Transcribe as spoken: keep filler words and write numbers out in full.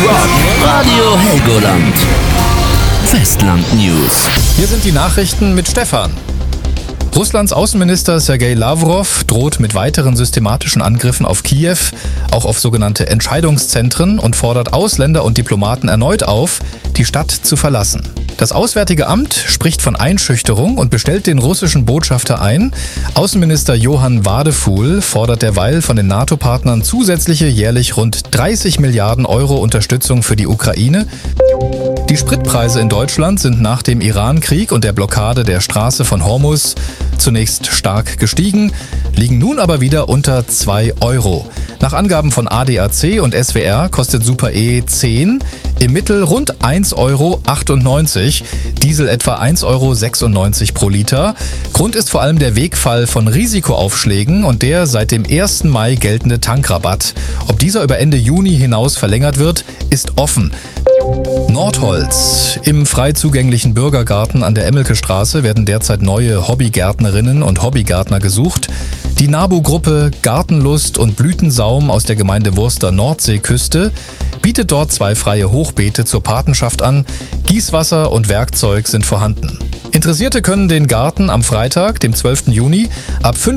Radio Helgoland. Festland News. Hier sind die Nachrichten mit Stefan. Russlands Außenminister Sergei Lavrov droht mit weiteren systematischen Angriffen auf Kiew, auch auf sogenannte Entscheidungszentren, und fordert Ausländer und Diplomaten erneut auf, die Stadt zu verlassen. Das Auswärtige Amt spricht von Einschüchterung und bestellt den russischen Botschafter ein. Außenminister Johann Wadefuhl fordert derweil von den NATO-Partnern zusätzliche jährlich rund dreißig Milliarden Euro Unterstützung für die Ukraine. Die Spritpreise in Deutschland sind nach dem Iran-Krieg und der Blockade der Straße von Hormuz zunächst stark gestiegen, liegen nun aber wieder unter zwei Euro. Nach Angaben von A D A C und S W R kostet Super E zehn im Mittel rund eins Euro achtundneunzig, Diesel etwa eins Euro sechsundneunzig pro Liter. Grund ist vor allem der Wegfall von Risikoaufschlägen und der seit dem ersten Mai geltende Tankrabatt. Ob dieser über Ende Juni hinaus verlängert wird, ist offen. Nordholz. Im frei zugänglichen Bürgergarten an der Emmelke-Straße werden derzeit neue Hobbygärtnerinnen und Hobbygärtner gesucht. Die NABU-Gruppe Gartenlust und Blütensaum aus der Gemeinde Wurster Nordseeküste bietet dort zwei freie Hochbeete zur Patenschaft an. Gießwasser und Werkzeug sind vorhanden. Interessierte können den Garten am Freitag, dem zwölften Juni, ab